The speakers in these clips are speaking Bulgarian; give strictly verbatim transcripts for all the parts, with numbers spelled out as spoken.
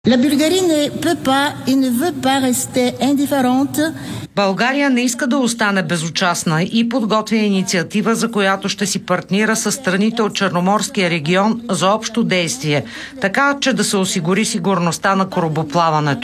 La Bulgarie ne peut pas et ne veut pas rester indifférente. България не иска да остане безучастна и подготвя инициатива, за която ще си партнира с страните от Черноморския регион за общо действие, така че да се осигури сигурността на корабоплаването.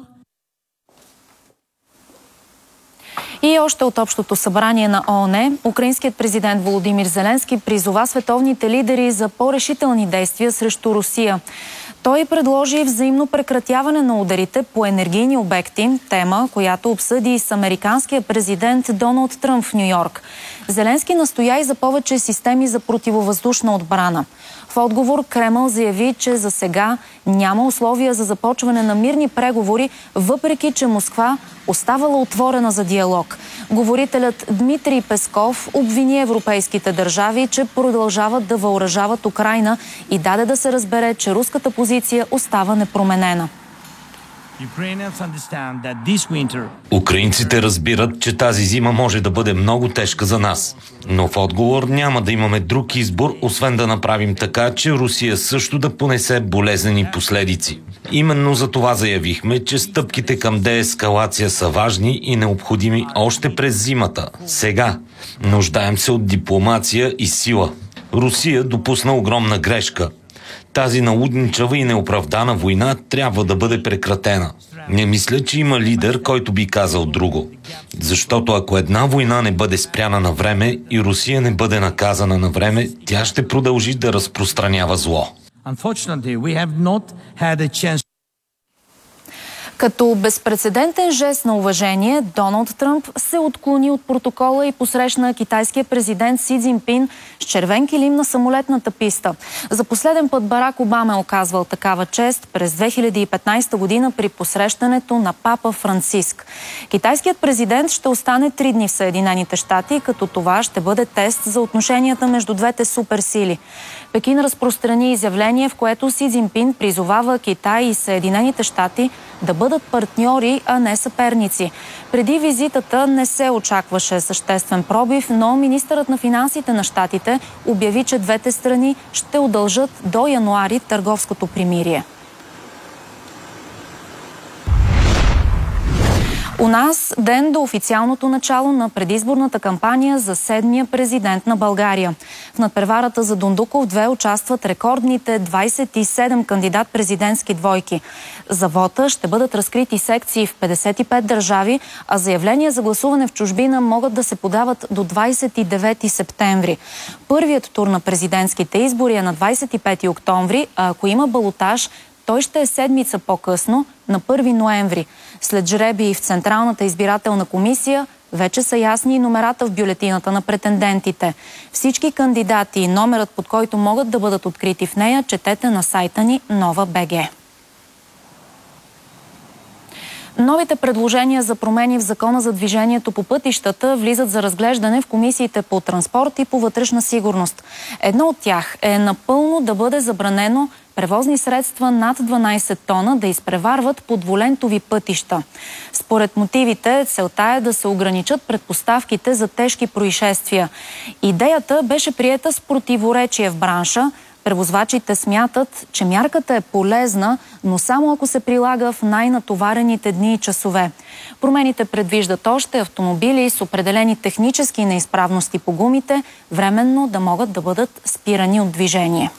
И още от Общото събрание на ООН, украинският президент Володимир Зеленски призова световните лидери за по-решителни действия срещу Русия. Той предложи взаимно прекратяване на ударите по енергийни обекти, тема, която обсъди с американския президент Доналд Тръмп в Ню-Йорк. Зеленски настоя и за повече системи за противовъздушна отбрана. В отговор Кремъл заяви, че за сега няма условия за започване на мирни преговори, въпреки че Москва оставала отворена за диалог. Говорителят Дмитрий Песков обвини европейските държави, че продължават да въоръжават Украйна и даде да се разбере, че руската позиция остава непроменена. Украинците разбират, че тази зима може да бъде много тежка за нас. Но в отговор няма да имаме друг избор, освен да направим така, че Русия също да понесе болезнени последици. Именно за това заявихме, че стъпките към деескалация са важни и необходими още през зимата. Сега нуждаем се от дипломация и сила. Русия допусна огромна грешка. Тази налудничава и неоправдана война трябва да бъде прекратена. Не мисля, че има лидер, който би казал друго. Защото ако една война не бъде спряна на време и Русия не бъде наказана на време, тя ще продължи да разпространява зло. Като безпрецедентен жест на уважение, Доналд Тръмп се отклони от протокола и посрещна китайския президент Си Цзинпин с червен килим на самолетната писта. За последен път Барак Обама е оказвал такава чест през две хиляди и петнадесета година при посрещането на папа Франциск. Китайският президент ще остане три дни в Съединените щати, като това ще бъде тест за отношенията между двете суперсили. Пекин разпространи изявление, в което Си Цзинпин призовава Китай и Съединените щати да бъдат партньори, а не съперници. Преди визитата не се очакваше съществен пробив, но министърът на финансите на щатите обяви, че двете страни ще удължат до януари търговското примирие. У нас ден до официалното начало на предизборната кампания за седмия президент на България. В надпреварата за Дондуков две участват рекордните двадесет и седем кандидат-президентски двойки. За вота ще бъдат разкрити секции в петдесет и пет държави, а заявления за гласуване в чужбина могат да се подават до двадесет и девети септември. Първият тур на президентските избори е на двадесет и пети октомври, а ако има балотаж, той ще е седмица по-късно, на първи ноември. След жребии в Централната избирателна комисия вече са ясни и номерата в бюлетината на претендентите. Всички кандидати и номерът, под който могат да бъдат открити в нея, четете на сайта ни Нова точка бг. Новите предложения за промени в Закона за движението по пътищата влизат за разглеждане в комисиите по транспорт и по вътрешна сигурност. Едно от тях е напълно да бъде забранено превозни средства над дванадесет тона да изпреварват по двулентови пътища. Според мотивите, целта е да се ограничат предпоставките за тежки происшествия. Идеята беше приета с противоречие в бранша. Превозвачите смятат, че мярката е полезна, но само ако се прилага в най-натоварените дни и часове. Промените предвиждат още автомобили с определени технически неизправности по гумите, временно да могат да бъдат спирани от движение.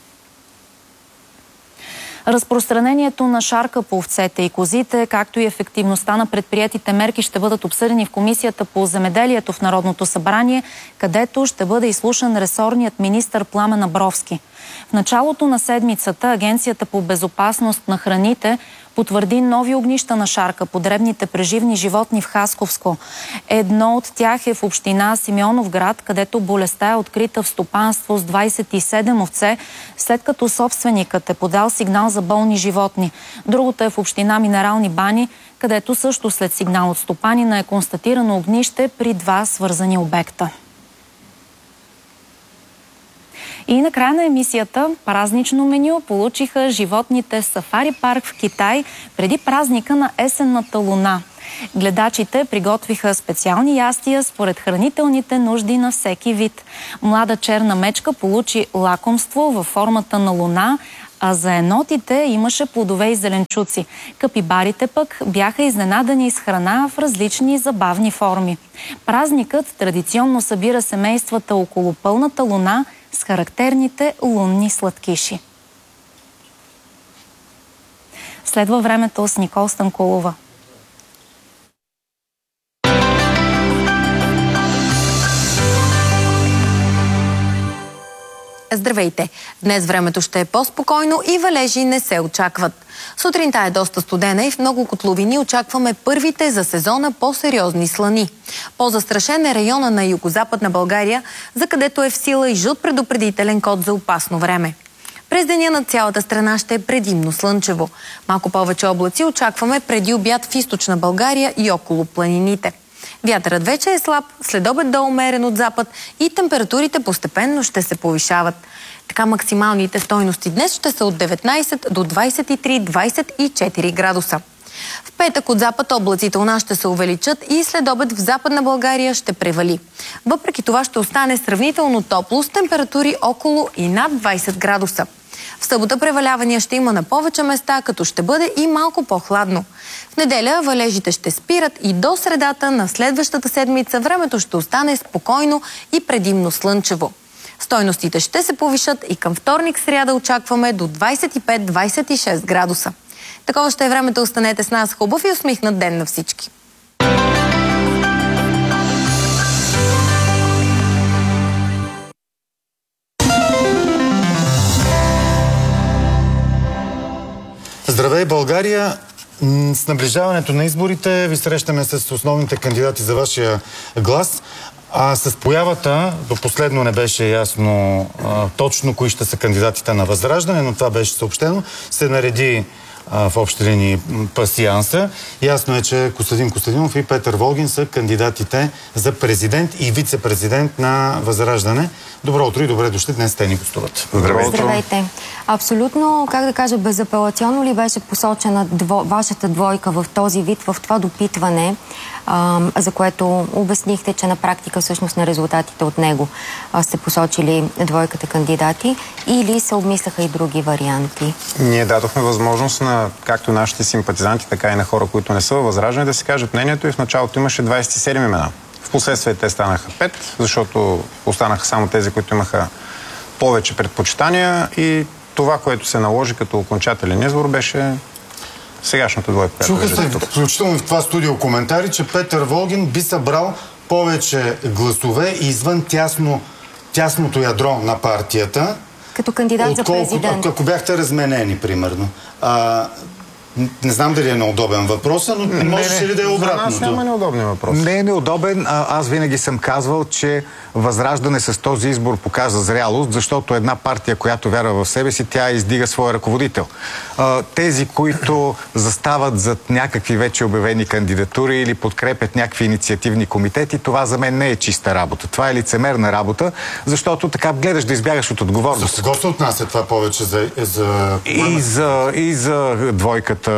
Разпространението на шарка по овцете и козите, както и ефективността на предприетите мерки ще бъдат обсъдени в Комисията по земеделието в Народното събрание, където ще бъде изслушан ресорният министър Пламен Абровски. В началото на седмицата Агенцията по безопасност на храните потвърди нови огнища на шарка по дребните преживни животни в Хасковско. Едно от тях е в община Симеоновград, където болестта е открита в стопанство с двадесет и седем овце, след като собственикът е подал сигнал за болни животни. Другото е в община Минерални бани, където също след сигнал от стопанина е констатирано огнище при два свързани обекта. И накрая на емисията празнично меню получиха животните Сафари парк в Китай преди празника на есенната луна. Гледачите приготвиха специални ястия според хранителните нужди на всеки вид. Млада черна мечка получи лакомство във формата на луна, А за енотите имаше плодове и зеленчуци. Капибарите пък бяха изненадани с храна в различни забавни форми. Празникът традиционно събира семействата около пълната луна с характерните лунни сладкиши. Следва времето с Никол Станкулова. Здравейте! Днес времето ще е по-спокойно и валежи не се очакват. Сутринта е доста студена и в много котловини очакваме първите за сезона по-сериозни слани. По-застрашен е района на югозападна България, за където е в сила и жълт предупредителен код за опасно време. През деня на цялата страна ще е предимно слънчево. Малко повече облаци очакваме преди обяд в източна България и около планините. Вятърът вече е слаб, следобед до умерен от запад и температурите постепенно ще се повишават. Така максималните стойности днес ще са от деветнайсет до двайсет и три до двайсет и четири градуса. В петък от запад облаците у нас ще се увеличат и следобед в западна България ще превали. Въпреки това ще остане сравнително топло с температури около и над двайсет градуса. В събота превалявания ще има на повече места, като ще бъде и малко по-хладно. В неделя валежите ще спират и до средата на следващата седмица времето ще остане спокойно и предимно слънчево. Стойностите ще се повишат и към вторник сряда очакваме до двайсет и пет до двайсет и шест градуса. Такова ще е времето, останете с нас. Хубав и усмихнат ден на всички! Здравей, България! С наближаването на изборите ви срещаме с основните кандидати за вашия глас. А с появата, до последно не беше ясно а, точно кои ще са кандидатите на Възраждане, но това беше съобщено, се нареди а, в общи линии пасианса. Ясно е, че Костадин Костадинов и Петър Волгин са кандидатите за президент и вице-президент на Възраждане. Добро утро и добре дошли, днес те ни гостуват. Здравейте. Здравейте. Абсолютно, как да кажа, безапелационно ли беше посочена дво, вашата двойка в този вид, в това допитване, а, за което обяснихте, че на практика всъщност на резултатите от него а, сте посочили двойката кандидати, или се обмисляха и други варианти? Ние дадохме възможност на както нашите симпатизанти, така и на хора, които не са във Възраждане, да си кажат мнението, и в началото имаше двайсет и седем имена. Впоследствие те станаха пет, защото останаха само тези, които имаха повече предпочитания, и това, което се наложи като окончателен избор, беше сегашната двойка. Чуха се, включително в това студио, коментари, че Петър Волгин би събрал повече гласове извън тясно, тясното ядро на партията. Като кандидат за президент. Ако бяхте разменени, примерно. А, не знам дали е неудобен въпрос, но не, можеше ли да е обратното? За нас няма неудобни въпроси. Не е неудобен. А, аз винаги съм казвал, че Възраждане с този избор показва зрялост, защото една партия, която вярва в себе си, тя издига своя ръководител. А, тези, които застават зад някакви вече обявени кандидатури или подкрепят някакви инициативни комитети, това за мен не е чиста работа. Това е лицемерна работа, защото така гледаш да избягаш от отговорност. За кого се отнася това повече? За, за... И, за, и за двойката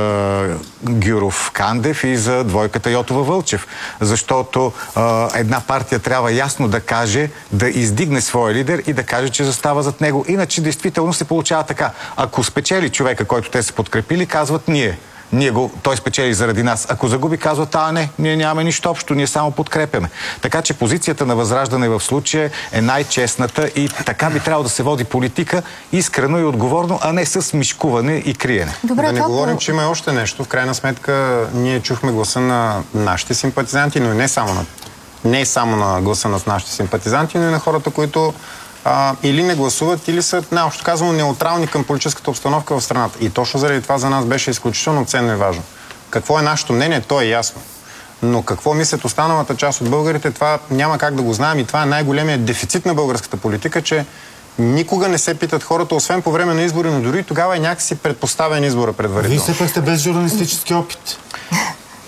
Гюров Кандев, и за двойката Йотова Вълчев. Защото а, една партия трябва ясно да каже, да издигне своя лидер и да каже, че застава зад него. Иначе действително се получава така. Ако спечели човека, който те са подкрепили, казват ние. Ние го, той спечели заради нас. Ако загуби, казват, а не, ние нямаме нищо общо, ние само подкрепяме. Така че позицията на Възраждане в случая е най-честната и така би трябвало да се води политика искрено и отговорно, а не с мишкуване и криене. Добре, да не това... говорим, че има още нещо. В крайна сметка ние чухме гласа на нашите симпатизанти, но и не само на, не само на гласа на нашите симпатизанти, но и на хората, които А, или не гласуват, или са, наобщо казвам, неутрални към политическата обстановка в страната. И точно заради това за нас беше изключително ценно и важно. Какво е нашето мнение, то е ясно. Но какво мислят останалата част от българите, това няма как да го знаем, и това е най-големият дефицит на българската политика, че никога не се питат хората, освен по време на избори, но дори тогава е някакси предпоставен избора предварително. Вие все пак сте без журналистически опит.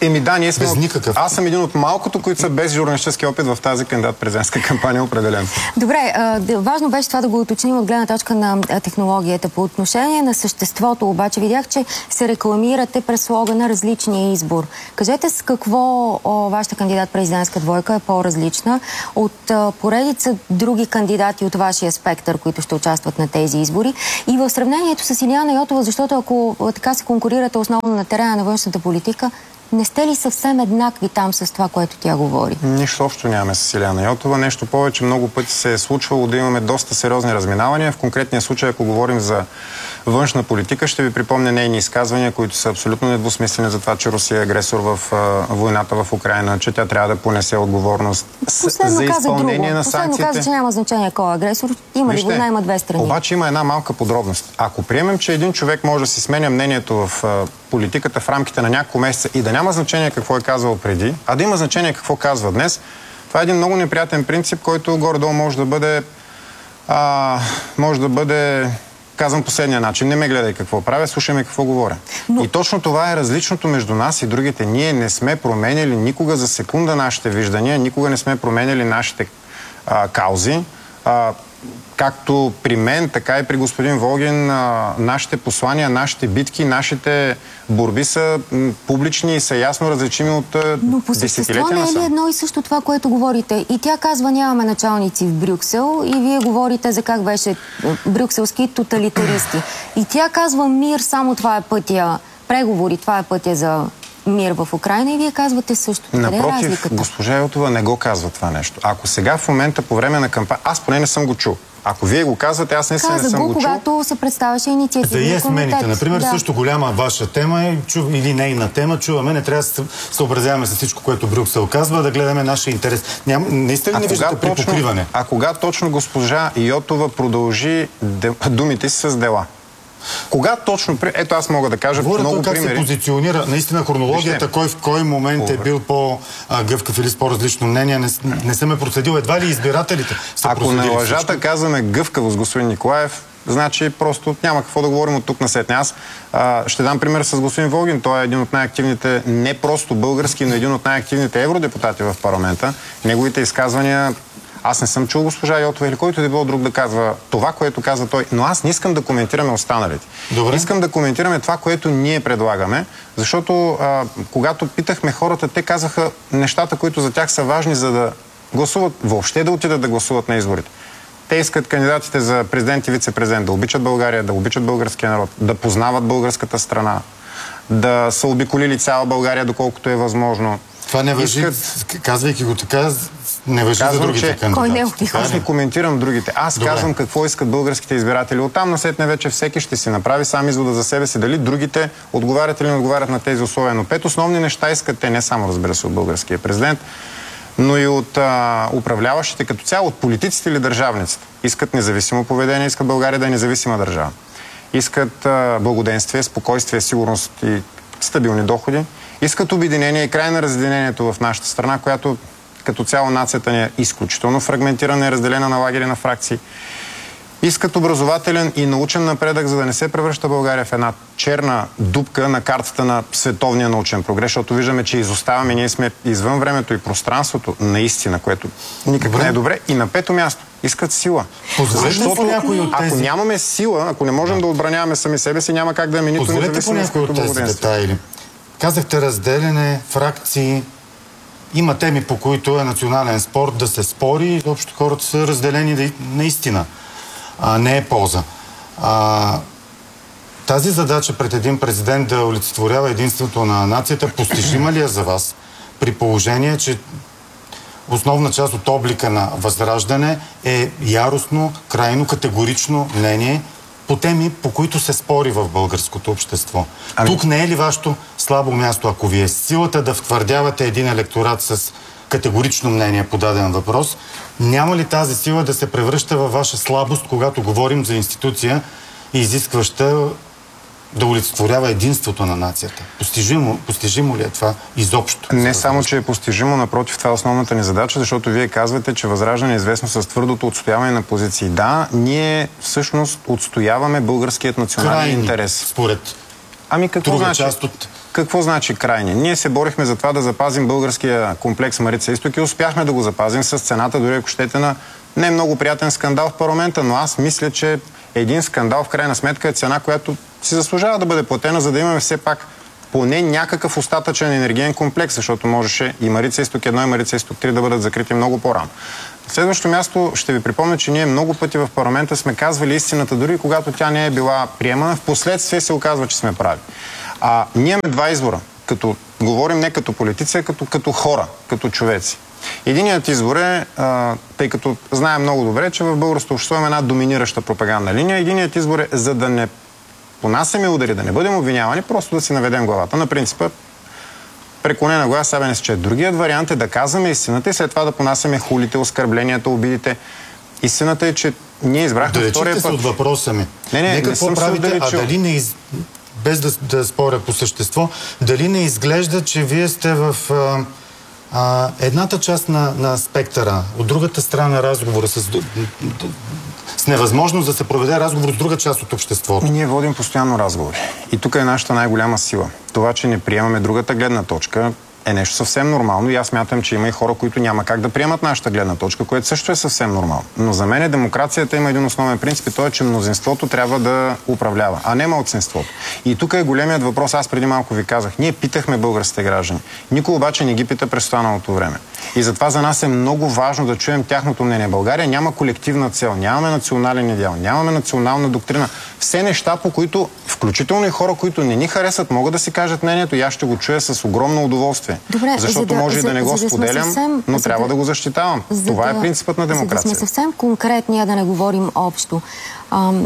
Еми да, ние сме... Без никакъв. Аз съм един от малкото, които са без журналистически опит в тази кандидат-президентска кампания, определено. Добре, а, важно беше това да го уточним от гледна точка на технологията. По отношение на съществото, обаче, видях, че се рекламирате през слогана различния избор. Кажете с какво о, вашата кандидат-президентска двойка е по-различна от а, поредица други кандидати от вашия спектър, които ще участват на тези избори. И в сравнението с Илияна Йотова, защото ако така се конкурирате основно на терена на външната политика, не сте ли съвсем еднакви там с това, което тя говори? Нищо общо нямаме с Илияна Йотова. Нещо повече, много пъти се е случвало да имаме доста сериозни разминавания. В конкретния случай, ако говорим за външна политика, ще ви припомня нейни изказвания, които са абсолютно недвусмислени за това, че Русия е агресор в а, войната в Украйна, че тя трябва да понесе отговорност Последно за изпълнение друго. на Последно санкциите. каза, че няма значение кой е агресор. Има ли война, има две страни. Обаче има една малка подробност. Ако приемем, че един човек може да си сменя мнението в а, политиката в рамките на няколко месеца и да няма значение какво е казвал преди, а да има значение какво казва днес, това е един много неприятен принцип, който горе-долу може да бъде а, може да бъде казвам последния начин. Не ме гледай какво правя, слушай ме какво говоря. Но... И точно това е различното между нас и другите. Ние не сме променяли никога за секунда нашите виждания, никога не сме променяли нашите а, каузи. А, както при мен, така и при господин Волгин, а, нашите послания, нашите битки, нашите борби са м, публични и са ясно различими от десетилетия насам. Но по същество не е ли едно и също това, което говорите? И тя казва, нямаме началници в Брюксел, и вие говорите за как беше брюкселски тоталитаристи. И тя казва, мир, само това е пътя, преговори, това е пътя за мир в Украйна, и вие казвате също. Напротив, госпожа Йотова не го казва това нещо. Ако сега в момента по време на кампания, аз поне не съм го чул. Ако вие го казвате, аз наистина не съм го, го чул. Когато се представяше инициативния комитет. За ЕС-мените, например, да. Също голяма ваша тема е, чу, или нейна тема, чуваме, не трябва да се съобразяваме с всичко, което Брюксел казва, да гледаме нашия интерес. Ням, наистина не виждате при покриване? А кога точно госпожа Йотова продължи думите си с дела? Кога точно... Ето аз мога да кажа Говоря много как примери. Как се позиционира наистина хронологията, кой в кой момент Говоря. е бил по-гъвкав или с по-различно мнение. Не, не съм е проследил. Едва ли избирателите са Ако на лъжата всичко? Казваме гъвкавост, господин Николаев, значи просто няма какво да говорим от тук насетне. Аз а, ще дам пример с господин Волгин. Той е един от най-активните, не просто български, но един от най-активните евродепутати в парламента. Неговите изказвания... Аз не съм чул госпожа Йотова или който да било друг да казва това, което казва той, но аз не искам да коментираме останалите. Добре. Искам да коментираме това, което ние предлагаме, защото а, когато питахме хората, те казаха нещата, които за тях са важни, за да гласуват, въобще да отидат да гласуват на изборите. Те искат кандидатите за президент и вице-президент да обичат България, да обичат българския народ, да познават българската страна, да са обиколили цяла България, доколкото е възможно. Това не въжи, Искат... казвайки го така, не въжи казвам, за другите че... кандидати. Кой не е Аз не коментирам другите. Аз Добре. казвам какво искат българските избиратели. Оттам насетне вече всеки ще си направи сам извода за себе си, дали другите отговарят или не отговарят на тези условия. Но пет основни неща искат те, не само, разбира се, от българския президент, но и от а, управляващите като цяло, от политиците или държавниците. Искат независимо поведение, искат България да е независима държава. Искат а, благоденствие, спокойствие, сигурност и стабилни доходи. Искат обединение и край на разединението в нашата страна, която като цяло нацията ни е изключително фрагментирана и разделена на лагери на фракции. Искат образователен и научен напредък, за да не се превръща България в една черна дупка на картата на световния научен прогрес, защото виждаме, че изоставаме, ние сме извън времето и пространството, наистина, което никак не е добре. И на пето място искат сила. Защото ако нямаме сила, ако не можем да отбраняваме сами себе си, няма как да имаме нито независимост, като благоденствие. Казахте разделяне, фракции. Има теми, по които е национален спорт да се спори. Общо хората са разделени да, наистина. А, не е полза. А, тази задача пред един президент да олицетворява единството на нацията, постижима ли е за вас? При положение, че основна част от облика на Възраждане е яростно, крайно категорично мнение по теми, по които се спори в българското общество. Ами... Тук не е ли вашето слабо място, ако ви е силата да втвърдявате един електорат с категорично мнение по даден въпрос, няма ли тази сила да се превръща във ваша слабост, когато говорим за институция, изискваща да олицетворява единството на нацията? Постижимо, постижимо ли е това изобщо? Не само, че е постижимо, напротив, това е основната ни задача, защото вие казвате, че Възраждане е известно с твърдото отстояване на позиции. Да, ние всъщност отстояваме българският национален Крайни, интерес. Според ами какво друга значи? част от Какво значи крайни? Ние се борихме за това да запазим българския комплекс Марица Изток и успяхме да го запазим с цената, дори ако щете, на не много приятен скандал в парламента, но аз мисля, че един скандал в крайна сметка е цена, която си заслужава да бъде платена, за да имаме все пак поне някакъв остатъчен енергиен комплекс, защото можеше и Марица Изток едно и Марица Изток три да бъдат закрити много по-рано. На следващото място ще ви припомня, че ние много пъти в парламента сме казвали истината, дори когато тя не е била приемана, в последствие се оказва, че сме прави. А ние имаме два избора, като говорим не като политици, а като, като хора, като човеци. Единият избор е, а, тъй като знаем много добре, че в българското общество има една доминираща пропагандна линия, единият избор е, за да не понасяме удари, да не бъдем обвинявани, просто да си наведем главата. На принципа преклонена глава, сабене с чет. Другият вариант е да казваме истината и след това да понасяме хулите, оскърбленията, обидите. Истината е, че ние избрахме втория път. Се от въпроса ми. Не, не, не какво не правите, а дали не из... без да, да споря по същество, дали не изглежда, че вие сте в а, а, едната част на, на спектъра, от другата страна на разговора с, с невъзможност да се проведе разговор с друга част от обществото? Ние водим постоянно разговори. И тук е нашата най-голяма сила. Това, че не приемаме другата гледна точка, е нещо съвсем нормално и аз смятам, че има и хора, които няма как да приемат нашата гледна точка, което също е съвсем нормално. Но за мен демокрацията има един основен принцип и то е, че мнозинството трябва да управлява, а не малцинството. И тук е големият въпрос, аз преди малко ви казах. Ние питахме българските граждани. Никой обаче не ги пита през останалото време. И затова за нас е много важно да чуем тяхното мнение. България няма колективна цел, нямаме национален идеал, нямаме национална доктрина. Все неща, по които, включително и хора, които не ни харесат, могат да си кажат мнението и аз ще го чуя с огромно удоволствие. Добре, защото да, може и да не го да споделям, съвсем, но трябва да, да го защитавам. Това да, е принципът на демокрация. За да сме съвсем конкретни, а да не говорим общо. Ам,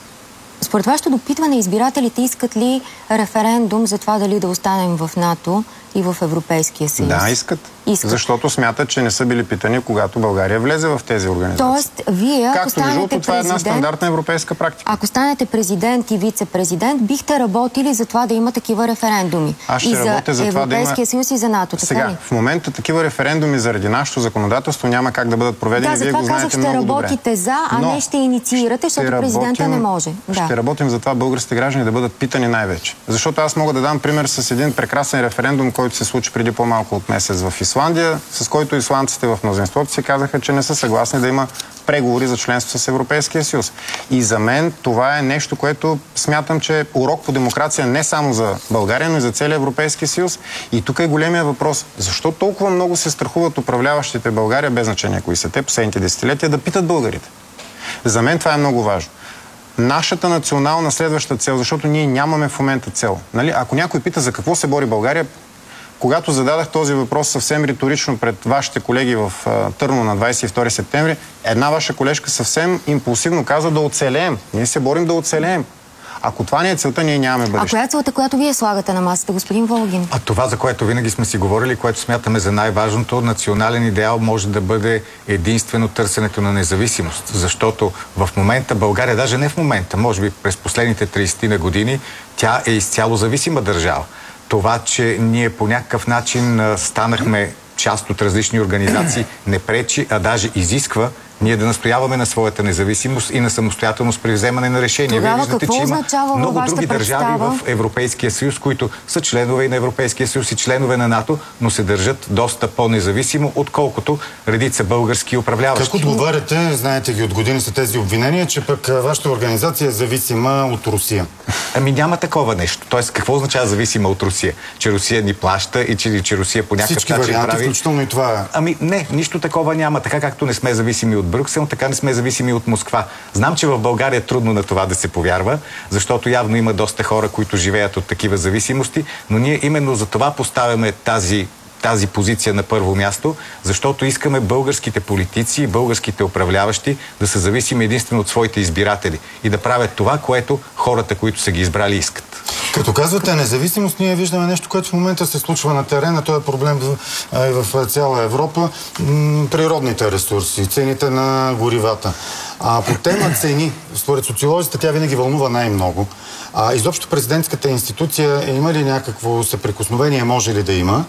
според вашето допитване, избирателите искат ли референдум за това дали да останем в НАТО и в Европейския съюз? Да, искат. искат. Защото смятат, че не са били питани, когато България влезе в тези организации. Тоест, вие, ако Както станете между това е една президент, стандартна европейска практика. Ако станете президент и вице-президент, бихте работили за това да има такива референдуми. Аз ще и за, за, за това Европейския да има... съюз и за НАТО. Така Сега, ли? в момента такива референдуми заради нашето законодателство няма как да бъдат проведени. Да, Вие го знаете казах, много ще добре. работите за, а Но не ще инициирате, защото работим, президента не може. Да. Ще работим за това българските граждани да бъдат питани най-вече. Защото аз мога да дам пример с един прекрасен референдум, който се случи преди по-малко от месец в Исландия, с който исландците в мнозинството си казаха, че не са съгласни да има преговори за членство с Европейския съюз. И за мен това е нещо, което смятам, че е урок по демокрация не само за България, но и за целия Европейски съюз. И тук е големия въпрос. Защо толкова много се страхуват управляващите България, без значение кои са те, последните десетилетия, да питат българите? За мен това е много важно. Нашата национална следваща цел, защото ние нямаме в момента цел. Нали? Ако някой пита за какво се бори България, когато зададах този въпрос съвсем риторично пред вашите колеги в а, Търново на двадесет и втори септември, една ваша колежка съвсем импулсивно каза да оцелеем. Ние се борим да оцелеем. Ако това не е целта, ние нямаме бъдеще. А коя е целта, която вие слагате на масата, господин Волгин? А това, за което винаги сме си говорили, което смятаме за най-важното, национален идеал може да бъде единствено търсенето на независимост. Защото в момента България, даже не в момента, може би през последните тридесет на години, тя е изцяло зависима държава. Това, че ние по някакъв начин станахме част от различни организации, не пречи, а даже изисква ние да настояваме на своята независимост и на самостоятелност при вземане на решения. Тогава Вие виждате, какво че има означава много други представа? държави в Европейския съюз, които са членове и на Европейския съюз и членове на НАТО, но се държат доста по-независимо, отколкото редица български управляващи. Как отговаряте, знаете ги от години са тези обвинения, че пък вашата организация е зависима от Русия? Ами няма такова нещо. Тоест, какво означава зависима от Русия? Че Русия ни плаща и че, че Русия по някакъв Всички начин варианти, прави... включително и това. Ами не, нищо такова няма. Така както не сме зависими от Брюксел, така не сме зависими от Москва. Знам, че в България е трудно на това да се повярва, защото явно има доста хора, които живеят от такива зависимости, но ние именно за това поставяме тази тази позиция на първо място, защото искаме българските политици и българските управляващи да са зависими единствено от своите избиратели и да правят това, което хората, които са ги избрали, искат. Като казвате независимост, ние виждаме нещо, което в момента се случва на терена. Това е проблем в, в цяла Европа. Природните ресурси, цените на горивата. А по тема цени, според социолозите, тя винаги вълнува най-много. А изобщо президентската институция е има ли някакво съприкосновение, може ли да има?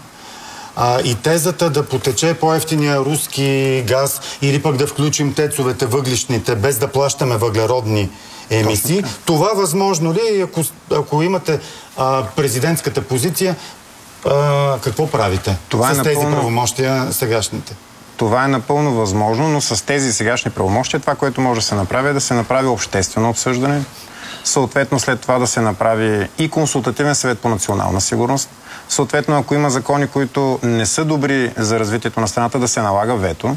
А, и тезата да потече по-евтиния руски газ или пък да включим тецовете въглищните, без да плащаме въглеродни емисии. Това възможно ли е, ако, ако имате а, президентската позиция, а, какво правите това с е тези напълно... правомощия сегашните? Това е напълно възможно, но с тези сегашни правомощия това, което може да се направи, е да се направи обществено обсъждане, съответно след това да се направи и консултативен съвет по национална сигурност, съответно ако има закони, които не са добри за развитието на страната, да се налага вето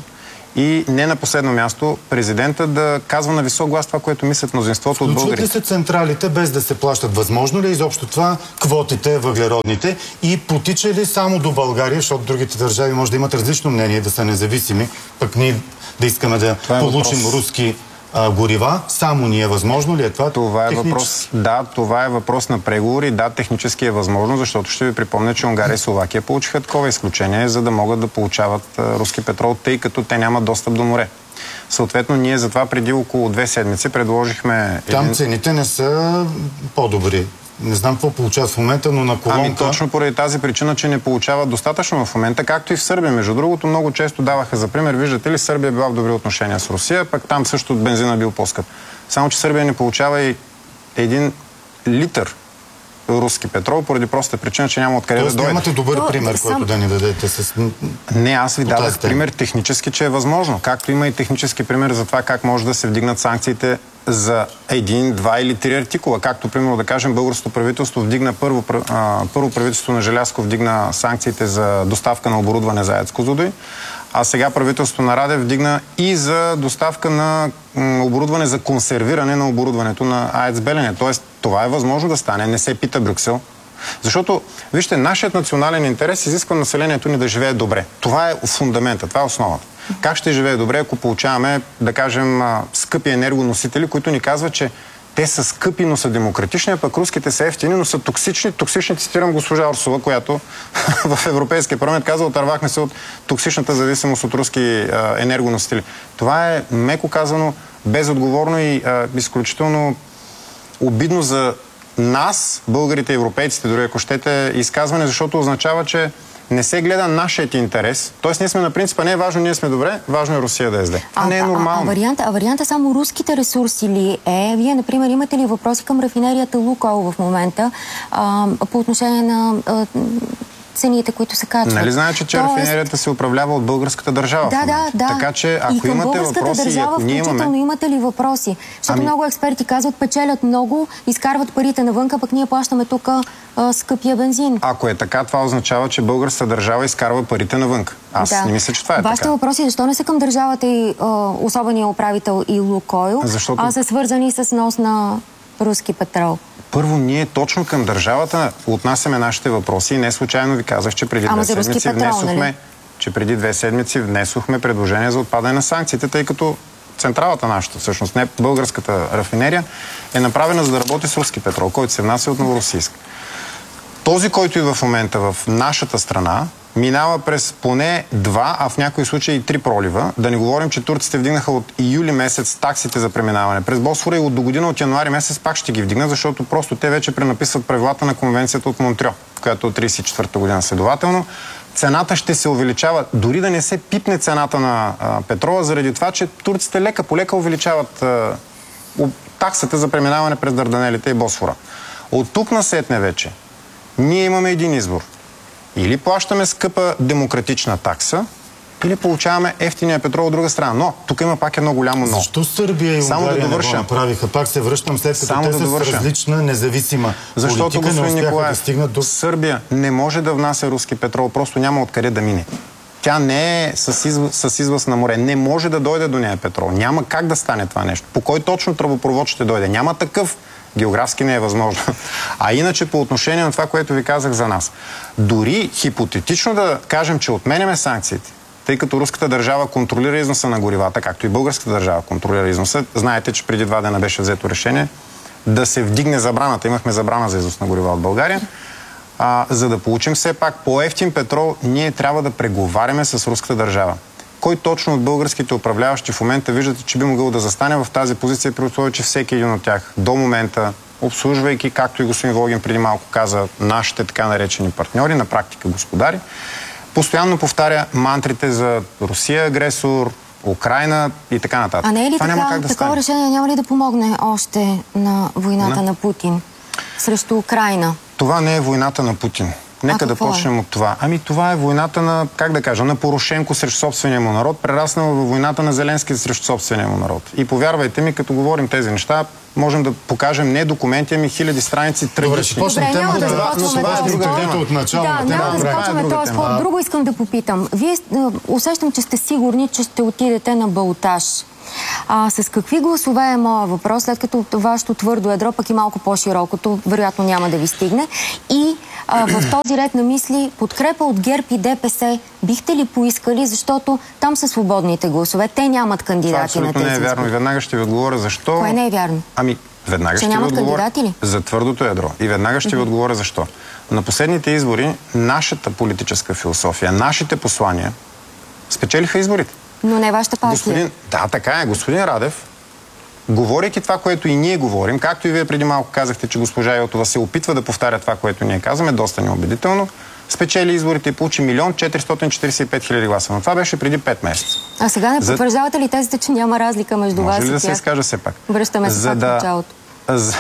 и не на последно място президента да казва на висок глас това, което мислят мнозинството от българите. Включват ли се централите без да се плащат? Възможно ли изобщо това? Квотите, въглеродните и потича ли само до България, защото другите държави може да имат различно мнение, да са независими, пък ние да искаме да е получим въпрос. руски а, горива, само ние възможно ли е това? Това е въпрос, да, това е въпрос на преговори. Да, технически е възможно, защото ще ви припомня, че Унгария и Словакия получиха такова изключение, за да могат да получават а, руски петрол, тъй като те нямат достъп до море. Съответно, ние затова преди около две седмици предложихме... Там един... цените не са по-добри. Не знам какво получават в момента, но на колонка... Ами точно поради тази причина, че не получават достатъчно в момента, както и в Сърбия. Между другото, много често даваха за пример, виждате ли, Сърбия била в добри отношения с Русия, пък там също бензина бил по-скъп. Само, че Сърбия не получава и един литър руски петрол, поради проста причина, че няма откъде да дойде. Тоест нямате добър Но, пример, сам... който да ни дадете с... Не, аз ви дадах пример технически, че е възможно. Както има и технически пример за това как може да се вдигнат санкциите за един, два или три артикула. Както, примерно, да кажем, българското правителство вдигна първо, а, първо правителство на Желязко вдигна санкциите за доставка на оборудване за АЕЦ Козлодуй, а сега правителството на Радев вдигна и за доставка на м, оборудване за консервиране на оборудването на АЕЦ Белене. Тоест, това е възможно да стане. Не се пита Брюксел. Защото, вижте, нашият национален интерес изисква населението ни да живее добре. Това е фундамента, това е основата. Как ще живее добре, ако получаваме, да кажем, скъпи енергоносители, които ни казват, че те са скъпи, но са демократични, а пък руските са ефтини, но са токсични. Токсични, цитирам госпожа Орсова, която в Европейския парламент казва, отървахме се от токсичната зависимост от руски а, енергоносители. Това е, меко казано, безотговорно и а, изключително обидно за нас, българите и европейците, дори ако щете, изказване, защото означава, че не се гледа нашият интерес. Тоест ние сме на принципа, не е важно, ние сме добре, важно е Русия да е зле. Това не е нормално. А, а, варианта, а варианта само руските ресурси ли е? Вие, например, имате ли въпроси към рафинерията Лукойл в момента а, по отношение на а, цените, които се качват? Нали знаете, че Тоест... рафинерията се управлява от българската държава? Да, да, да. Така че, ако и към имате българската въпроси, държава, ако ние включително имаме... имате ли въпроси? Защото ами... много експерти казват, печелят много, изкарват парите навънка, пък ние плащаме тук а, скъпия бензин. Ако е така, това означава, че българската държава изкарва парите навънка. Аз да. не мисля, че това е Вашите така. въпроси, защо не са към държавата и а, особения управител и Лукойл, Защото... а са свързани с нос на руски петрол? Първо, ние точно към държавата отнасяме нашите въпроси и не случайно ви казах, че преди Ама две седмици петрол, внесохме, нали? че преди две седмици внесохме предложение за отпадане на санкциите, тъй като централата нашата, всъщност не българската рафинерия, е направена за да работи с руски петрол, който се внася от Новоросийск. Този, който и в момента в нашата страна, минава през поне два, а в някои случаи и три пролива. Да не говорим, че турците вдигнаха от юли месец таксите за преминаване през Босфора и от до година от януари месец пак ще ги вдигнат, защото просто те вече пренаписват правилата на конвенцията от Монтрео, която от тридесет и четвърта година следователно. Цената ще се увеличава, дори да не се пипне цената на а, петрола, заради това, че турците лека по лека увеличават а, таксата за преминаване през Дарданелите и Босфора. От тук насетне вече ние имаме един избор. Или плащаме скъпа демократична такса, или получаваме ефтиния петрол от друга страна. Но тук има пак едно голямо но. Защо Сърбия и Унгария да не го направиха? Пак се връщам след като Само те да са с различна независима Защото, политика, господин не успяха Николаев, да стигнат до... Сърбия не може да внася руски петрол, просто няма откъде да мине. Тя не е с излъз, с излъз на море. Не може да дойде до нея петрол. Няма как да стане това нещо. По кой точно тръбопровод ще дойде? Няма такъв. Географски не е възможно. А иначе по отношение на това, което ви казах за нас. Дори хипотетично да кажем, че отменяме санкциите, тъй като руската държава контролира износа на горивата, както и българската държава контролира износа. Знаете, че преди два дена беше взето решение да се вдигне забраната. Имахме забрана за износ на горива от България. А, за да получим все пак по-евтин петрол, ние трябва да преговаряме с руската държава. Кой точно от българските управляващи в момента виждате, че би могъл да застане в тази позиция, при условие, че всеки един от тях до момента, обслужвайки, както и господин Волгин преди малко каза, нашите така наречени партньори, на практика господари, постоянно повтаря мантрите за Русия агресор, Украйна и така нататък. А не е ли това така, няма как да такова стане. решение няма ли да помогне още на войната Не. на Путин срещу Украйна? Това не е войната на Путин. Нека да почнем е? от това. Ами това е войната на, как да кажа, на Порошенко срещу собствения му народ, прераснала във войната на Зеленски срещу собствения му народ. И повярвайте ми, като говорим тези неща, можем да покажем не документи, ами хиляди страници трагични. Добре, няма да започваме този спор. от начало. Да, няма да започваме този спор. Друго искам да попитам. Вие усещам, че сте сигурни, че ще отидете на балотаж. А, с какви гласове е моя въпрос, след като вашето твърдо ядро, пък и малко по-широкото, вероятно няма да ви стигне. И а, в този ред на мисли, подкрепа от ГЕРБ и ДПС бихте ли поискали, защото там са свободните гласове, те нямат кандидати на тези. Това абсолютно не е вярно и веднага ще ви отговоря защо. Кое не е вярно? Ами, веднага Че ще ви нямат отговоря кандидати ли? за твърдото ядро. И веднага ще ви отговоря защо. На последните избори нашата политическа философия, нашите послания спечелиха изборите. Но не вашата партия. Господин, да, така е. Господин Радев, говорейки това, което и ние говорим, както и вие преди малко казахте, че госпожа Йотова се опитва да повтаря това, което ние казваме, доста неубедително, спечели изборите и получи милион четиристотин четиридесет и пет хиляди гласа. Но това беше преди пет месеца. А сега не За... потвърждавате ли тезите, че няма разлика между вас и тях? Може ли да се изкажа все пак? Връщаме се за пак да... в началото. За...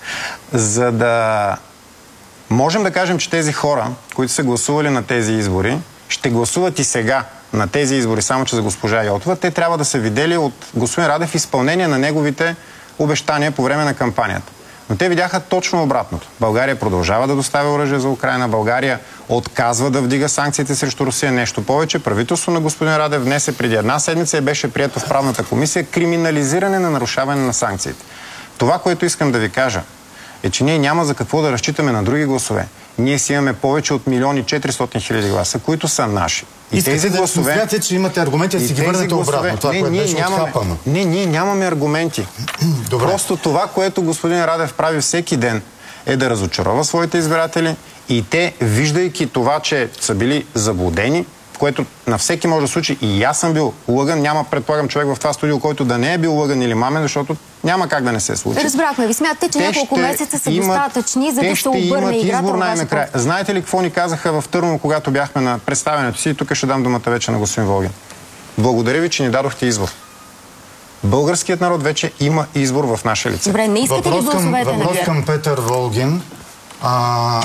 за да можем да кажем, че тези хора, които са гласували на тези избори, ще гласуват и сега на тези избори, само че за госпожа Йотова, те трябва да са видели от господин Радев изпълнение на неговите обещания по време на кампанията. Но те видяха точно обратното. България продължава да доставя оръжие за Украйна, България отказва да вдига санкциите срещу Русия. Нещо повече, правителството на господин Радев внесе преди една седмица и беше прието в правната комисия криминализиране на нарушаване на санкциите. Това, което искам да ви кажа, е, че ние няма за какво да разчитаме на други гласове. Ние си имаме повече от милион и четиристотин хиляди гласа, които са наши. И Искате тези да гласове... смятате, че имате аргументи да си ги върнете обратно. Това, не, което ние беше нямаме, отхапано. не, ние нямаме аргументи. Добре. Просто това, което господин Радев прави всеки ден, е да разочарова своите избиратели и те, виждайки това, че са били заблудени, което на всеки може да случи, и аз съм бил лъган, няма, предполагам, човек в това студио, който да не е бил лъган или мамен, защото няма как да не се случи. Разбрахме ви. Смятате, че Те няколко ще месеца са имат, достатъчни, за да се обърне играта във ваша полза. Знаете ли какво ни казаха в Търново, когато бяхме на представянето си? И тук ще дам думата вече на господин Волгин. Благодаря ви, че ни дадохте избор. Българският народ вече има избор в наше лице. Добре, не искате ли гласовете на ГЕРБ? Въпрос към Петър Волгин. А,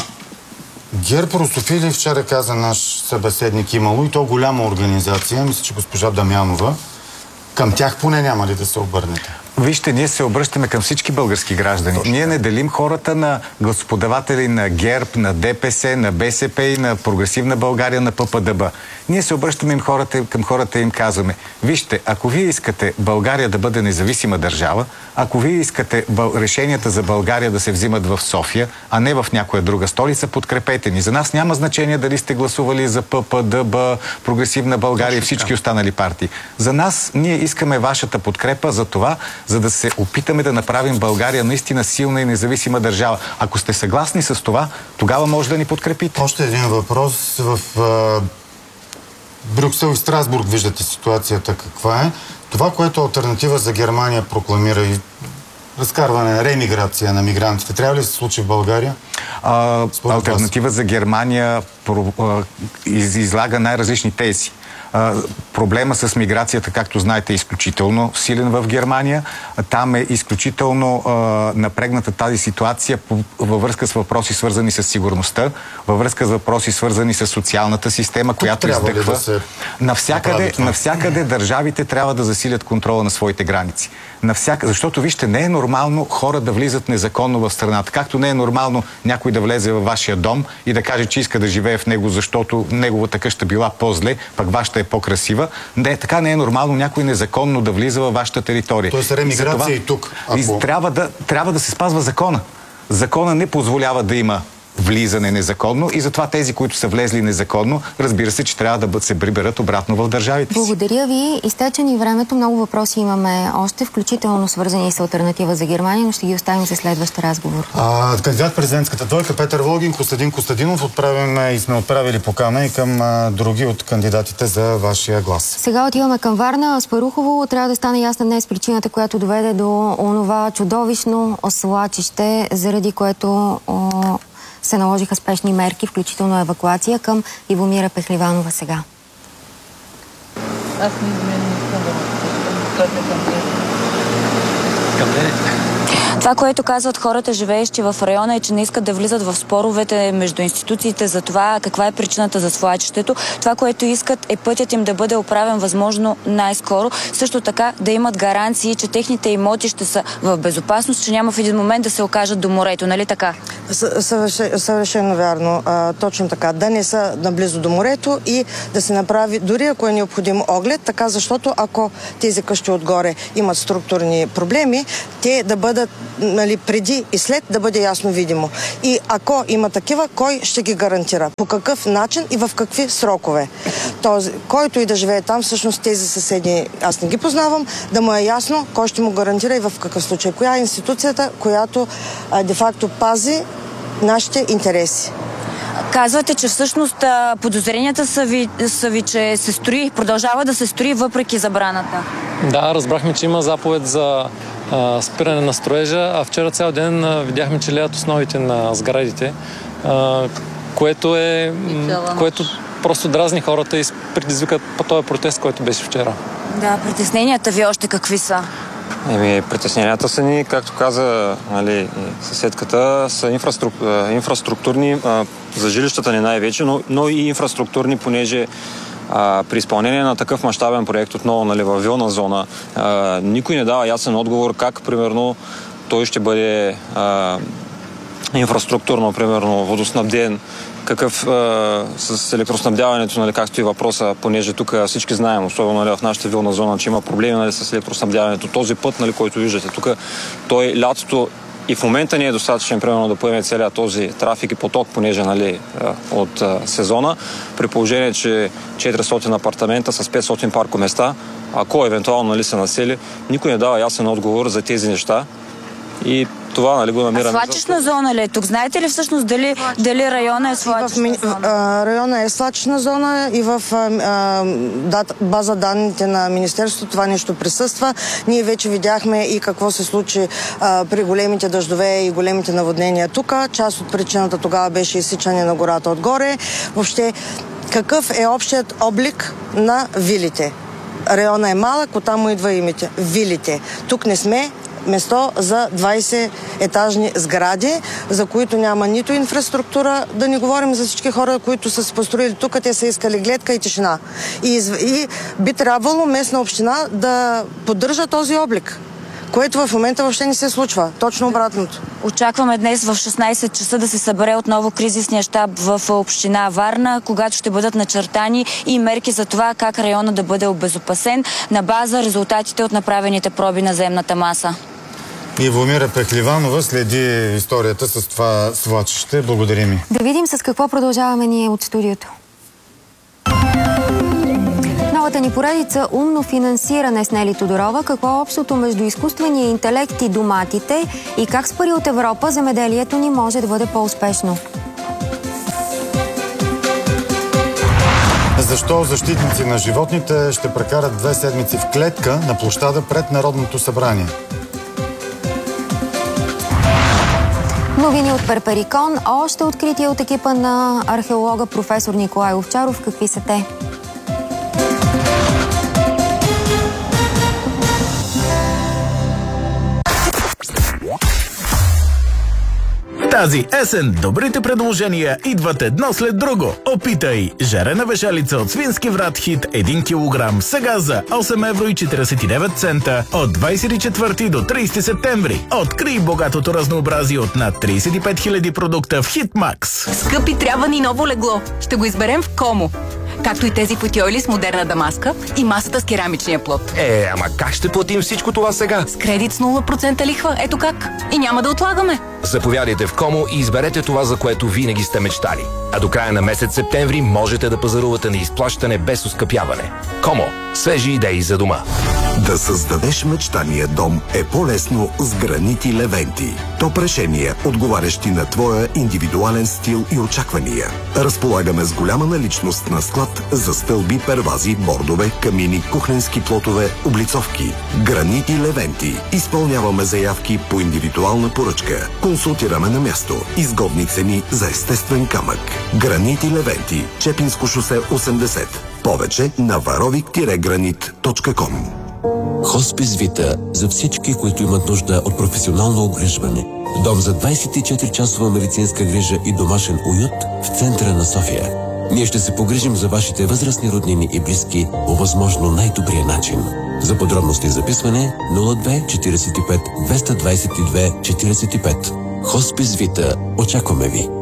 ГЕРБ Русофили вчера каза наш събеседник имало и то голяма организация, мисля, че госпожа Дамянова. Към тях поне няма ли да се обърнете? Вижте, ние се обръщаме към всички български граждани. Точно. Ние не делим хората на гласоподаватели на ГЕРБ, на ДПС, на БСП и на Прогресивна България, на ППДБ. Ние се обръщаме им хората, към хората и им казваме: вижте, ако вие искате България да бъде независима държава, ако вие искате бъл... решенията за България да се взимат в София, а не в някоя друга столица, подкрепете ни. За нас няма значение дали сте гласували за ППДБ, Прогресивна България и всички останали партии. За нас ние искаме вашата подкрепа за това, за да се опитаме да направим България наистина силна и независима държава. Ако сте съгласни с това, тогава може да ни подкрепите. Още един въпрос. В а, Брюксел и Страсбург виждате ситуацията каква е. Това, което Алтернатива за Германия прокламира и разкарване, реемиграция на мигрантите, трябва ли да се случи в България? А, Алтернатива за Германия про, а, из, излага най-различни тези. Uh, проблема с миграцията, както знаете, е изключително силен в Германия. Там е изключително uh, напрегната тази ситуация по, във връзка с въпроси, свързани с сигурността, във връзка с въпроси, свързани с социалната система, тук която издъхва. Да се... навсякъде, навсякъде държавите трябва да засилят контрола на своите граници. Навсяка... Защото, вижте, не е нормално хора да влизат незаконно в страната. Както не е нормално някой да влезе във вашия дом и да каже, че иска да живее в него, защото неговата къща била по-зле, пък вашата е по-красива. Не, така не е нормално някой незаконно да влиза във вашата територия. Тоест ремиграция и, и тук. Ако... Трябва, да, трябва да се спазва закона. Закона не позволява да има влизане незаконно и затова тези, които са влезли незаконно, разбира се, че трябва да се приберат обратно в държавите си. Благодаря ви. Изтече ни времето. Много въпроси имаме още, включително свързани с Алтернатива за Германия, но ще ги оставим за следващ разговор. А, кандидат президентската двойка Петър Волгин, Костадин Костадинов, отправяме и сме отправили покана и към а, други от кандидатите за вашия глас. Сега отиваме към Варна. Аспарухово трябва да стане ясна днес причината, която доведе до онова чудовищно свлачище, заради което о, се наложиха спешни мерки, включително евакуация. Към Ивомира Пехливанова сега. Аз не изменя, не искам да Това, което казват хората, живеещи в района, е, че не искат да влизат в споровете между институциите за това каква е причината за свлачището. Това, което искат, е пътят им да бъде оправен възможно най-скоро. Също така да имат гаранции, че техните имоти ще са в безопасност, че няма в един момент да се окажат до морето. Нали така? Съвършено вярно. А, точно така. Да не са наблизо до морето и да се направи, дори ако е необходим оглед, така, защото ако тези къщи отгоре имат структурни проблеми, те да бъдат, нали, преди и след да бъде ясно видимо. И ако има такива, кой ще ги гарантира? По какъв начин и в какви срокове? Този, който и да живее там, всъщност тези съседи, аз не ги познавам, да му е ясно кой ще му гарантира и в какъв случай. Коя е институцията, която а, де-факто пази нашите интереси. Казвате, че всъщност подозренията са ви, са ви, че се строи, продължава да се строи въпреки забраната. Да, разбрахме, че има заповед за а, спиране на строежа, а вчера цял ден а, видяхме, че леят основите на сградите, а, което е, което просто дразни хората и предизвикат по този протест, който беше вчера. Да, притесненията ви още какви са? Еми, притесненията са ни, както каза, нали, съседката, са инфраструк... инфраструктурни а, за жилищата ни най-вече, но, но и инфраструктурни, понеже а, при изпълнение на такъв мащабен проект отново, нали, във вилна зона, а, никой не дава ясен отговор как, примерно, той ще бъде а, инфраструктурно, примерно, водоснабден, какъв а, с електроснабдяването, нали, както и въпроса, понеже тук всички знаем, особено, нали, в нашата вилна зона, че има проблеми, нали, с електроснабдяването. Този път, нали, който виждате тук, той лятото и в момента не е достатъчен, примерно, да поеме целият този трафик и поток, понеже, нали, от а, сезона, при положение, че четиристотин апартамента с петстотин паркоместа, ако евентуално, нали, се насели, никой не дава ясен отговор за тези неща. И това, нали, го намираме. А свлачищна зона ли е тук? Знаете ли всъщност дали, дали района е свлачищна зона? А, района е свлачищна зона и в а, дат, база данните на Министерството това нещо присъства. Ние вече видяхме и какво се случи а, при големите дъждове и големите наводнения тук. Част от причината тогава беше изсичане на гората отгоре. Въобще, какъв е общият облик на вилите? Района е малък, оттам му идва името. Вилите. Тук не сме место за двайсет етажни сгради, за които няма нито инфраструктура, да не говорим за всички хора, които са се построили тук, те са искали гледка и тишина. И, и би трябвало местна община да поддържа този облик, което в момента въобще не се случва. Точно обратното. Очакваме днес в шестнайсет часа да се събере отново кризисния щаб в община Варна, когато ще бъдат начертани и мерки за това как района да бъде обезопасен на база резултатите от направените проби на земната маса. Ивомира Пехливанова следи историята с това свлачище. Благодарим ми. Да видим с какво продължаваме ние от студиото. Новата ни поредица умно финансиране с Нели Тодорова. Какво е общото между изкуствения интелект и доматите и как с пари от Европа земеделието ни може да бъде по-успешно? Защо защитници на животните ще прекарат две седмици в клетка на площада пред Народното събрание? Новини от Перперикон. Още откритие от екипа на археолога професор Николай Овчаров. Какви са те? Тази есен добрите предложения идват едно след друго. Опитай жарена вешалица от Свински врат Хит един килограм. Сега за осем евро и четирийсет и девет цента от двайсет и четвърти до трийсети септември. Открий богатото разнообразие от над трийсет и пет хиляди продукта в Хитмакс. Скъпи, трябва ни ново легло. Ще го изберем в Комо. Както и тези футиоли с модерна дамаска и масата с керамичния плод. Е, ама как ще платим всичко това сега? С кредит с нула процента лихва. Ето как. И няма да отлагаме. Заповядайте в Комо и изберете това, за което винаги сте мечтали. А до края на месец септември можете да пазарувате на изплащане без оскъпяване. Комо. Свежи идеи за дома. Да създадеш мечтания дом е по-лесно с гранити Левенти. Топ решения, отговарящи на твоя индивидуален стил и очаквания. Разполагаме с голяма наличност на склад за стълби, первази, бордове, камини, кухненски плотове, облицовки. Гранити Левенти. Изпълняваме заявки по индивидуална поръчка. Консултираме на място. Изгодни цени за естествен камък. Гранити Левенти. Чепинско шосе осемдесет. Повече на варовик гранит точка ком. Хоспис Вита за всички, които имат нужда от професионално обгрижване. Дом за двайсет и четири часова медицинска грижа и домашен уют в центъра на София. Ние ще се погрижим за вашите възрастни роднини и близки по възможно най-добрия начин. За подробности и записване нула две четирийсет и пет двеста двайсет и две четирийсет и пет. Хоспис Вита. Очакваме ви!